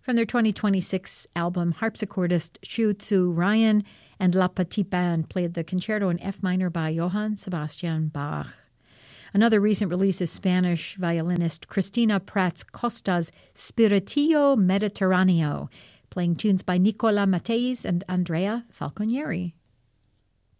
From their 2026 album, harpsichordist Xu Tzu Ryan and La Petite Band played the concerto in F minor by Johann Sebastian Bach. Another recent release is Spanish violinist Cristina Prats Costa's Spiritillo Mediterraneo, playing tunes by Nicola Matteis and Andrea Falconieri.